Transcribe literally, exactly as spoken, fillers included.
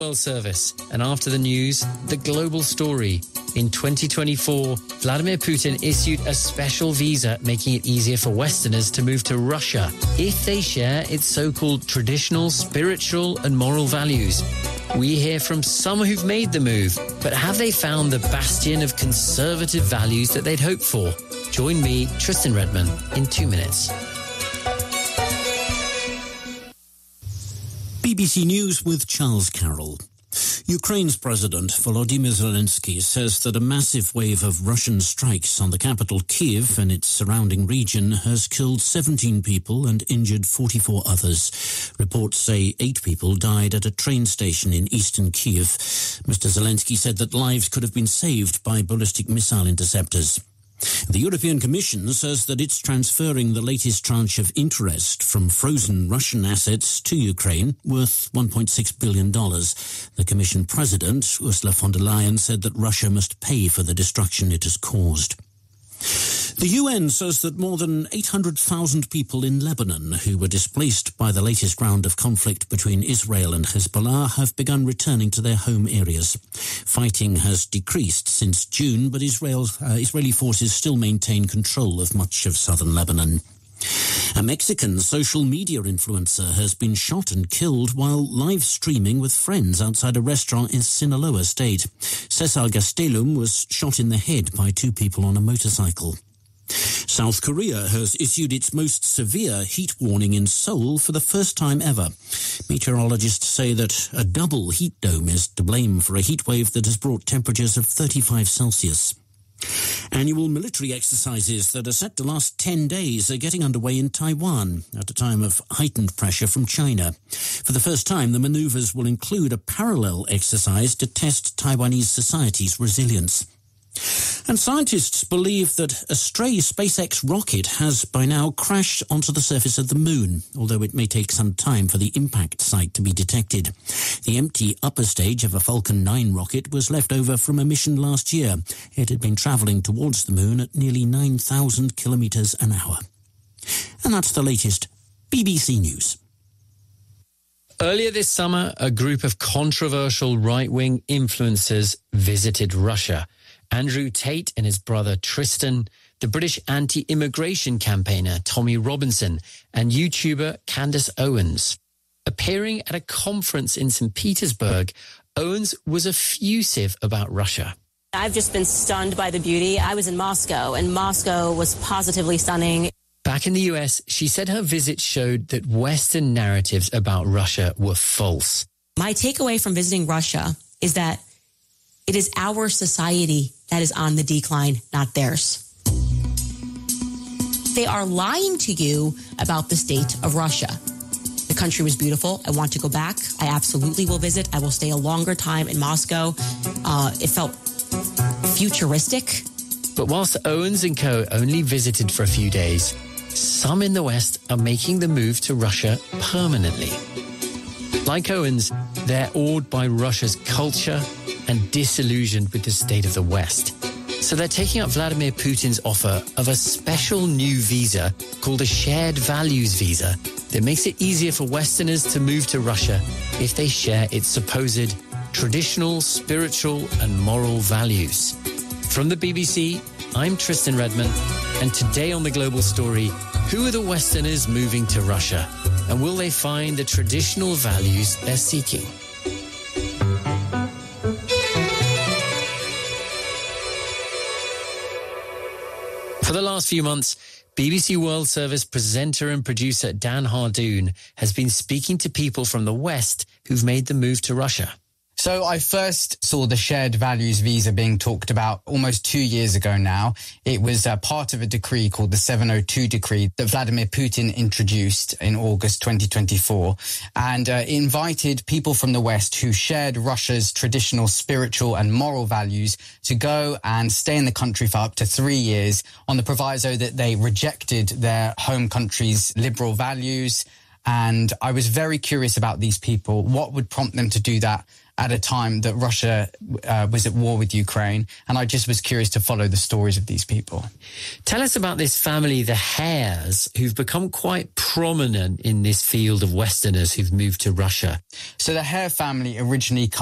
World Service, and after the news, the global story. In twenty twenty-four, Vladimir Putin issued a special visa making it easier for Westerners to move to Russia if they share its so-called traditional, spiritual and moral values. We hear from some who've made the move, but have they found the bastion of conservative values that they'd hoped for? Join me, Tristan Redman, in two minutes. B B C News with Charles Carroll. Ukraine's President Volodymyr Zelensky says that a massive wave of Russian strikes on the capital Kyiv and its surrounding region has killed seventeen people and injured forty-four others. Reports say eight people died at a train station in eastern Kyiv. Mister Zelensky said that lives could have been saved by ballistic missile interceptors. The European Commission says that it's transferring the latest tranche of interest from frozen Russian assets to Ukraine, worth one point six billion dollars. The Commission President, Ursula von der Leyen, said that Russia must pay for the destruction it has caused. The U N says that more than eight hundred thousand people in Lebanon who were displaced by the latest round of conflict between Israel and Hezbollah have begun returning to their home areas. Fighting has decreased since June, but Israel, uh, Israeli forces still maintain control of much of southern Lebanon. A Mexican social media influencer has been shot and killed while live streaming with friends outside a restaurant in Sinaloa State. Cesar Gastelum was shot in the head by two people on a motorcycle. South Korea has issued its most severe heat warning in Seoul for the first time ever. Meteorologists say that a double heat dome is to blame for a heat wave that has brought temperatures of thirty-five Celsius. Annual military exercises that are set to last ten days are getting underway in Taiwan at a time of heightened pressure from China. For the first time, the maneuvers will include a parallel exercise to test Taiwanese society's resilience. And scientists believe that a stray SpaceX rocket has by now crashed onto the surface of the moon, although it may take some time for the impact site to be detected. The empty upper stage of a Falcon nine rocket was left over from a mission last year. It had been travelling towards the moon at nearly nine thousand kilometres an hour. And that's the latest B B C News. Earlier this summer, a group of controversial right-wing influencers visited Russia. Andrew Tate and his brother Tristan, the British anti-immigration campaigner Tommy Robinson, and YouTuber Candace Owens. Appearing at a conference in Saint Petersburg, Owens was effusive about Russia. I've just been stunned by the beauty. I was in Moscow, and Moscow was positively stunning. Back in the U S, she said her visit showed that Western narratives about Russia were false. My takeaway from visiting Russia is that it is our society that is on the decline, not theirs. They are lying to you about the state of Russia. The country was beautiful. I want to go back. I absolutely will visit. I will stay a longer time in Moscow. Uh, it felt futuristic. But whilst Owens and co only visited for a few days, some in the West are making the move to Russia permanently. Like Owens, they're awed by Russia's culture and disillusioned with the state of the West. So they're taking up Vladimir Putin's offer of a special new visa called a shared values visa that makes it easier for Westerners to move to Russia if they share its supposed traditional, spiritual and moral values. From the B B C, I'm Tristan Redman, and today on The Global Story, who are the Westerners moving to Russia? And will they find the traditional values they're seeking? For the last few months, B B C World Service presenter and producer Dan Hardoon has been speaking to people from the West who've made the move to Russia. So I first saw the shared values visa being talked about almost two years ago now. It was uh, part of a decree called the seven oh two decree that Vladimir Putin introduced in August twenty twenty-four. And uh, it invited people from the West who shared Russia's traditional spiritual and moral values to go and stay in the country for up to three years on the proviso that they rejected their home country's liberal values. And I was very curious about these people. What would prompt them to do that? at a time that Russia uh, was at war with Ukraine. And I just was curious to follow the stories of these people. Tell us about this family, the Hares, who've become quite prominent in this field of Westerners who've moved to Russia. So the Hare family originally